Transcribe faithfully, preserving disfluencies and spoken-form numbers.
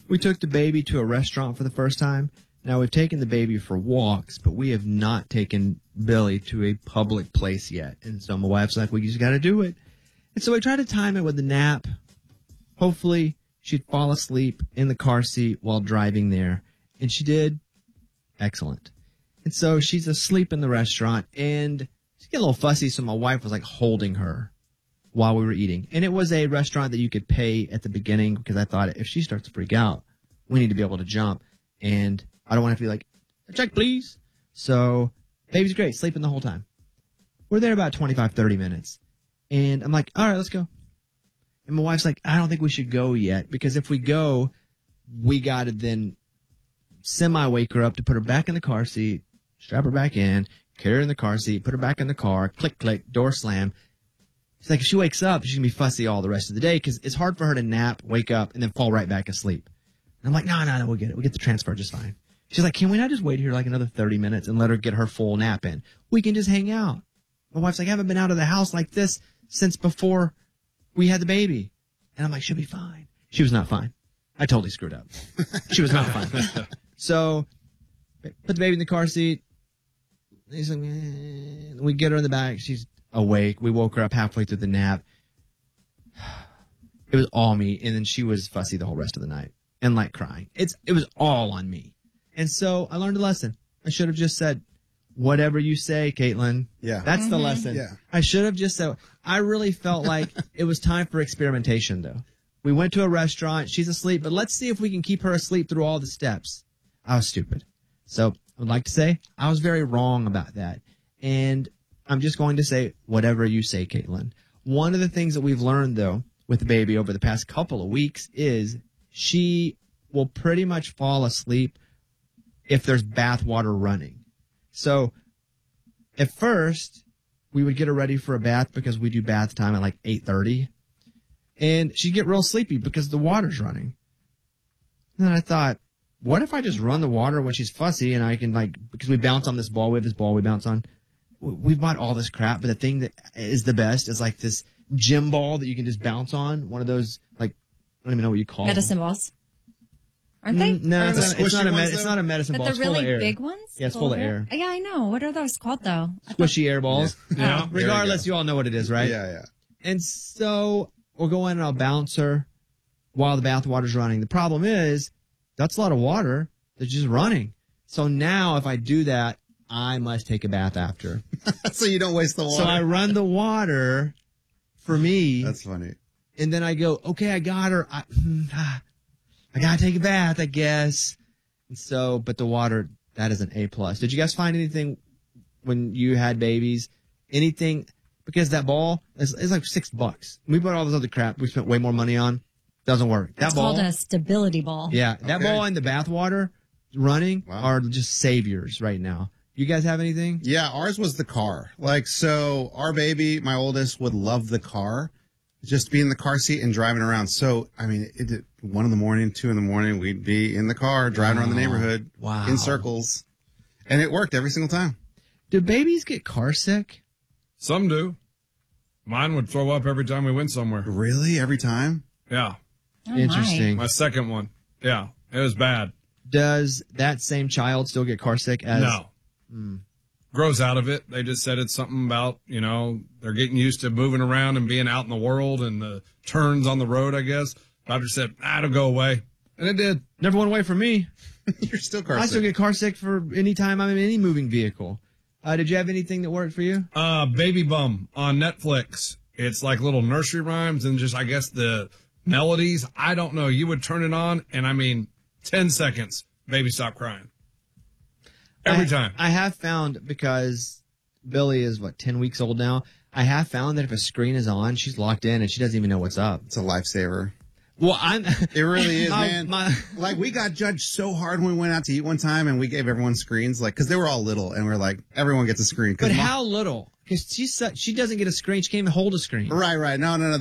We took the baby to a restaurant for the first time. Now, we've taken the baby for walks, but we have not taken Billy to a public place yet. And so my wife's like, we just got to do it. And so I tried to time it with a nap. Hopefully, she'd fall asleep in the car seat while driving there. And she did. Excellent. And so she's asleep in the restaurant, and she got a little fussy, so my wife was like holding her while we were eating. And it was a restaurant that you could pay at the beginning because I thought if she starts to freak out, we need to be able to jump. And I don't want to have to be like, check, please. So baby's great, sleeping the whole time. We're there about twenty-five, thirty minutes. And I'm like, all right, let's go. And my wife's like, I don't think we should go yet because if we go, we got to then semi-wake her up to put her back in the car seat, strap her back in, carry her in the car seat, put her back in the car, click, click, door slam. It's like if she wakes up, she's going to be fussy all the rest of the day because it's hard for her to nap, wake up, and then fall right back asleep. And I'm like, no, no, no, we'll get it. We'll get the transfer just fine. She's like, can we not just wait here like another thirty minutes and let her get her full nap in? We can just hang out. My wife's like, I haven't been out of the house like this since before we had the baby. And I'm like, she'll be fine. She was not fine. I totally screwed up. She was not fine. So, put the baby in the car seat. He's like, eh. We get her in the back. She's awake. We woke her up halfway through the nap. It was all me. And then she was fussy the whole rest of the night and like crying. It's It was all on me. And so I learned a lesson. I should have just said, whatever you say, Caitlin. Yeah. That's Mm-hmm. the lesson. Yeah. I should have just said, I really felt like it was time for experimentation, though. We went to a restaurant. She's asleep, but let's see if we can keep her asleep through all the steps. I was stupid. So I would like to say I was very wrong about that. And I'm just going to say whatever you say, Caitlin. One of the things that we've learned, though, with the baby over the past couple of weeks is she will pretty much fall asleep if there's bath water running. So at first, we would get her ready for a bath because we do bath time at like eight thirty. And she'd get real sleepy because the water's running. And then I thought, what if I just run the water when she's fussy and I can like, because we bounce on this ball, we have this ball we bounce on. We bought all this crap, but the thing that is the best is like this gym ball that you can just bounce on. One of those, like, I don't even know what you call them. Medicine balls. Aren't they? Mm, no, Or it's what? not, it's, not a med- ones, it's though? not a medicine But ball. the It's full really of air. big ones? Yeah, it's full of air. Yeah, I know. What are those called, though? I thought- Squishy air balls. Yeah. There we Regardless, go. you all know what it is, right? Yeah, yeah. And so we'll go in and I'll bounce her while the bath water's running. The problem is that's a lot of water that's just running. So now if I do that, I must take a bath after. So you don't waste the water. So I run the water for me. That's funny. And then I go, okay, I got her. I, ah, I gotta take a bath, I guess. And so, but the water, that is an A plus. Did you guys find anything when you had babies? Anything? Because that ball is, is like six bucks. We bought all this other crap we spent way more money on. Doesn't work. That It's ball, called a stability ball. yeah, that Okay. ball and the bath water running Wow. are just saviors right now. You guys have anything? Yeah, ours was the car. Like, so our baby, my oldest, would love the car. Just be in the car seat and driving around. So, I mean, it, it, one in the morning, two in the morning, we'd be in the car driving around the neighborhood Wow. in circles. And it worked every single time. Do babies get car sick? Some do. Mine would throw up every time we went somewhere. Really? Every time? Yeah. Oh, my. Interesting. My second one. Yeah. It was bad. Does that same child still get car sick as? No. Grows out of it. They just said it's something about, you know, they're getting used to moving around and being out in the world and the turns on the road, I guess. Doctor said, ah, it'll go away. And it did. Never went away from me. You're still car I sick. still get car sick for any time I'm in any moving vehicle. Uh, did you have anything that worked for you? Uh, Baby Bum on Netflix. It's like little nursery rhymes and just, I guess, the melodies. I don't know. You would turn it on and I mean, ten seconds, baby stop crying. Every I, time. I have found, because Billy is, what, ten weeks old now, I have found that if a screen is on, she's locked in and she doesn't even know what's up. It's a lifesaver. Well, I'm... It really is, my- man. my- Like, we got judged so hard when we went out to eat one time, and we gave everyone screens, like, because they were all little, and we're like, everyone gets a screen. 'Cause but mom- how little? Because she, she doesn't get a screen. She can't even hold a screen. Right, right. No, no, no.